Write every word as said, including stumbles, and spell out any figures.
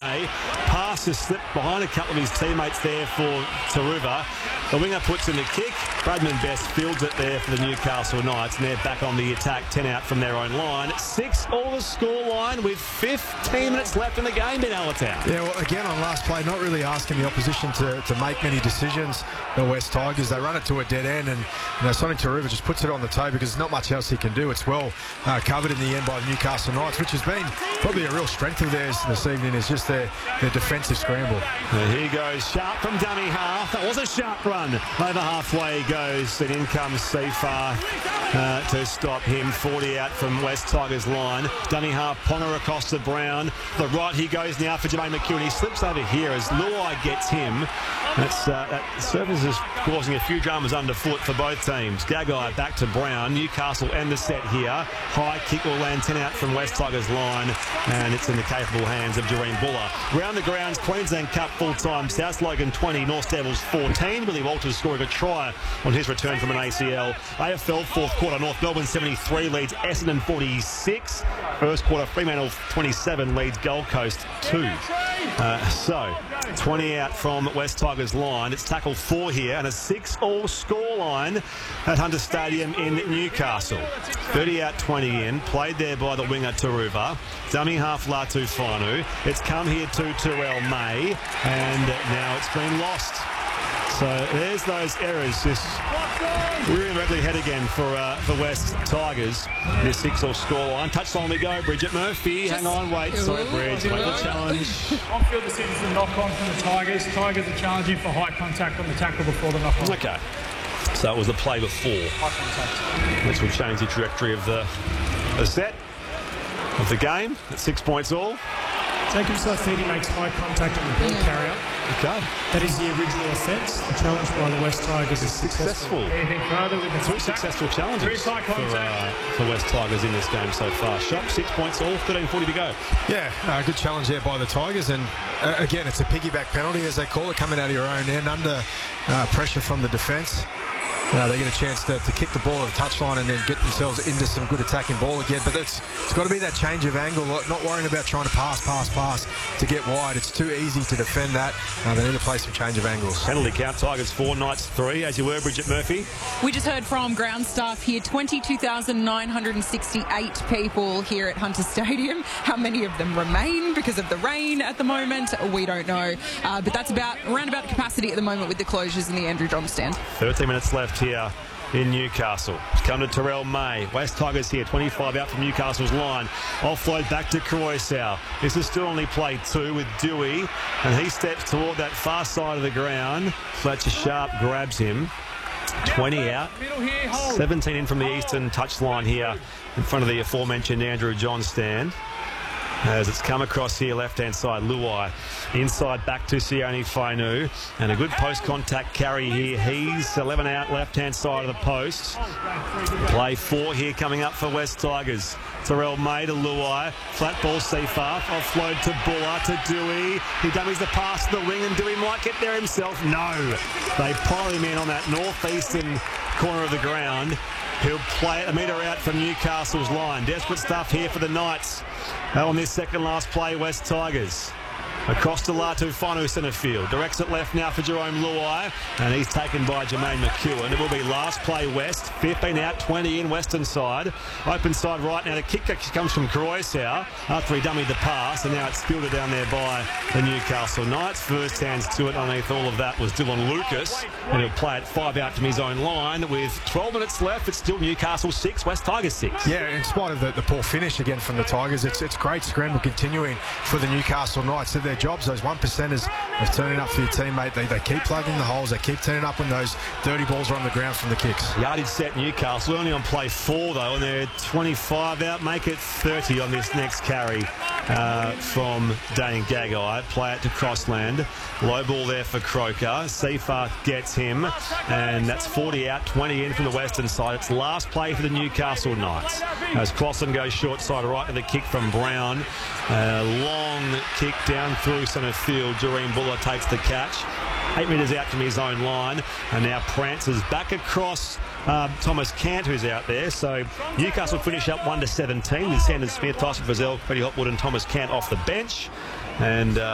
Passes slipped behind a couple of his teammates there for Taruva. The winger puts in the kick. Bradman Best fields it there for the Newcastle Knights, and they're back on the attack, ten out from their own line. Six all the score line with fifteen minutes left in the game in Allentown. Yeah, well, again, on last play, not really asking the opposition to, to make many decisions. The West Tigers, they run it to a dead end, and you know, Sonny Taruva just puts it on the toe because there's not much else he can do. It's well uh, covered in the end by the Newcastle Knights, which has been probably a real strength of theirs this evening, is just their, their defensive scramble. And here goes Sharp from dummy half. That was a sharp run. Over halfway goes, and in comes Seafar uh, to stop him. forty out from West Tigers line. Dummy half, Ponga across to Brown. The right he goes now for Jermaine McEwen. He slips over here as Luai gets him. That's, uh, that service is causing a few dramas underfoot for both teams. Gagai back to Brown. Newcastle end the set here. High kick will land ten out from West Tigers line, and it's in the capable hands of Jareen Buller. Round the grounds, Queensland Cup full-time. South Logan twenty, North Devils fourteen. Billy Walters scoring a try on his return from an A C L. A F L fourth quarter, North Melbourne seventy-three leads Essendon forty-six. First quarter, Fremantle twenty-seven leads Gold Coast two. Uh, so, twenty out from West Tigers line. It's tackle four here and a six all score line at Hunter Stadium in Newcastle. thirty out, twenty in. Played there by the winger Taruva. Dummy half Latu Whanu. It's come here to Terrell May, and now it's been lost. So there's those errors. Just rearing directly ahead again for uh, for West Tigers. This six all scoreline. Touchline we go. Bridget Murphy. Just, hang on, wait. Sorry, Bridge. Wait the challenge. On-field decisions the knock-on from the Tigers. Tigers are challenging for high contact on the tackle before the knock-on. Okay. So it was the play before. High contact. Which will change the trajectory of the, the set, of the game. At six points all. Take himself feet, he makes high contact on the ball carrier. Okay. That is the original offence. The challenge by the West Tigers is successful. Successful. Anything further with the Three successful challenges for, uh, for West Tigers in this game so far. Shop, six points all, thirteen forty to go. Yeah, uh, good challenge there by the Tigers. And uh, again, it's a piggyback penalty, as they call it, coming out of your own end under uh, pressure from the defence. Uh, they get a chance to, to kick the ball at the touchline and then get themselves into some good attacking ball again. But it's, it's got to be that change of angle, not worrying about trying to pass, pass, pass to get wide. It's too easy to defend that. Uh, they need to play some change of angles. Penalty count, Tigers four, Knights three. As you were, Bridget Murphy. We just heard from ground staff here, twenty-two thousand nine hundred sixty-eight people here at Hunter Stadium. How many of them remain because of the rain at the moment? We don't know. Uh, but that's about around about the capacity at the moment with the closures in the Andrew John stand. thirteen minutes left here in Newcastle. It's come to Terrell May. West Tigers here, twenty-five out from Newcastle's line. Offload back to Croissau. This is still only play two with Dewey, and he steps toward that far side of the ground. Fletcher Sharp grabs him. twenty out. seventeen in from the eastern touchline here in front of the aforementioned Andrew John stand. As it's come across here, left-hand side, Luai. Inside back to Sione Fainu. And a good post-contact carry here. He's eleven out, left-hand side of the post. Play four here coming up for West Tigers. Terrell May to Luai. Flat ball, Seafar. Offload to Buller, to Dewey. He dummies the pass to the wing, and Dewey might get there himself. No. They pile him in on that northeastern corner of the ground. He'll play it a metre out from Newcastle's line. Desperate stuff here for the Knights on this second last play, West Tigers. Across to Latu Whanu centre field. Directs it left now for Jerome Luai, and he's taken by Jermaine McEwen. It will be last play West. fifteen out, twenty in Western side. Open side right now. The kick comes from Croissau after he dummied the pass, and now it's fielded down there by the Newcastle Knights. First hands to it underneath all of that was Dylan Lucas, and he'll play it five out from his own line. With twelve minutes left, it's still Newcastle six, West Tigers six. Yeah, in spite of the, the poor finish again from the Tigers, it's it's great scramble continuing for the Newcastle Knights. So their jobs, those one percenters of turning up for your teammate. They, they keep plugging the holes. They keep turning up when those dirty balls are on the ground from the kicks. Yardage set Newcastle only on play four though, and they're twenty-five out. Make it thirty on this next carry uh, from Dane Gagai. Play it to Crossland. Low ball there for Croker. Seafar gets him, and that's forty out, twenty in from the western side. It's last play for the Newcastle Knights. As Crossland goes short side right to the kick from Brown. A long kick down through centre field. Jareen Buller takes the catch. Eight metres out from his own line, and now prances back across uh, Thomas Cant, who's out there. So Newcastle finish up one to seventeen with Sandon Smith, Tyson Frizzell, Freddie Hopwood and Thomas Cant off the bench. And uh,